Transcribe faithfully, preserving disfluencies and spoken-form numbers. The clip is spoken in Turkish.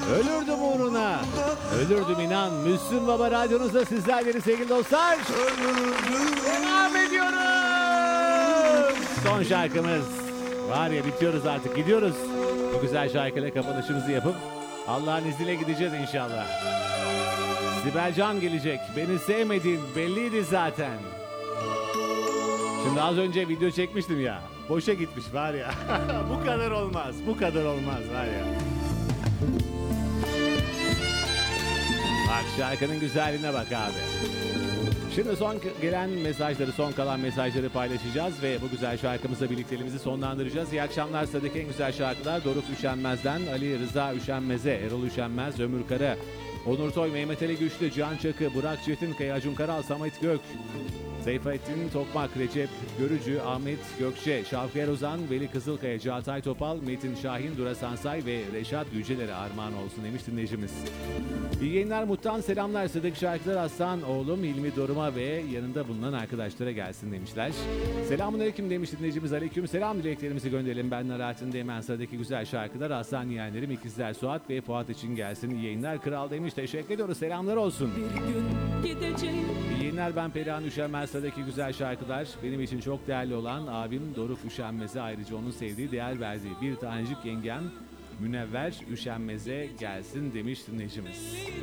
Ölürdüm uğruna. Ölürdüm inan. Müslüm Baba radyonuzda sizlerle sevgili dostlar. Devam ediyoruz. Son şarkımız. Var ya bitiyoruz artık, gidiyoruz. Bu güzel şarkıyla kapanışımızı yapıp Allah'ın izniyle gideceğiz inşallah. Sibel Can gelecek. Beni sevmediğin belliydi zaten. Şimdi az önce video çekmiştim ya. Boşa gitmiş var ya. Bu kadar olmaz. Bu kadar olmaz var ya. Bak şarkının güzelliğine bak abi. Şimdi son gelen mesajları, son kalan mesajları paylaşacağız ve bu güzel şarkımızla birlikteliğimizi sonlandıracağız. İyi akşamlar. Sıradaki en güzel şarkılar Doruk Üşenmez'den Ali Rıza Üşenmez'e, Erol Üşenmez, Ömür Kara, Onur Toy, Mehmet Ali Güçlü, Can Çakı, Burak Çetinkaya, Acun Karal, Samet Gök, Seyfettin Tokmak, Recep Görücü, Ahmet Gökçe, Şavker Ozan, Veli Kızılkaya, Çağatay Topal, Metin Şahin, Dura Sansay ve Reşat Yüceler'e armağan olsun demiş dinleyicimiz. İyi yayınlar, Mut'tan selamlar. Sıradaki şarkılar Aslan oğlum Hilmi Doruma ve yanında bulunan arkadaşlara gelsin demişler. Selamünaleyküm demiş dinleyicimiz. Aleyküm selam dileklerimizi gönderelim. Ben Narahat'ın hemen sıradaki güzel şarkılar Aslan yeğenlerim İkizler Suat ve Fuat için gelsin. İyi yayınlar kral demiş. Teşekkür ediyoruz. Selamlar olsun. Bir gün gideceğim. İyi yayınlar, ben Perihan Üşenmez. Sıradaki güzel şarkılar benim için çok değerli olan abim Doruk Üşenmez'e, ayrıca onun sevdiği, değer verdiği bir tanecik yengem Münevver Üşenmez'e gelsin demiş dinleyicimiz.